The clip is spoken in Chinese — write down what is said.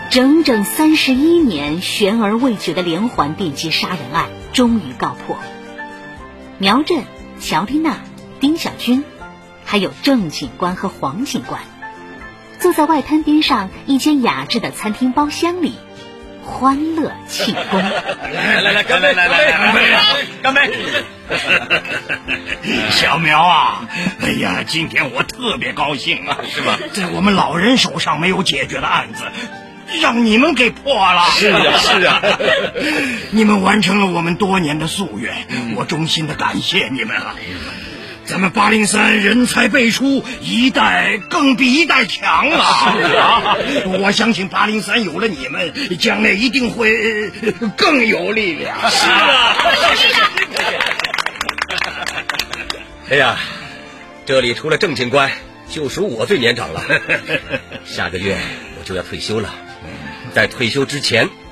整整31年悬而未决的连环电击杀人案终于告破。苗振、乔丽娜、丁小军，还有郑警官和黄警官，坐在外滩边上一间雅致的餐厅包厢里，欢乐庆功。 来，干杯！干杯！ 小苗啊，哎呀，今天我特别高兴啊， 是吧？ 在我们老人手上没有解决的案子，让你们给破了。 是啊， 你们完成了我们多年的夙愿，我衷心的感谢你们啊！咱们803人才辈出，一代更比一代强啊！我相信803有了你们，将来一定会更有力量。 是啊。哎呀，这里除了郑警官，就属我最年长了。下个月我就要退休了，在退休之前，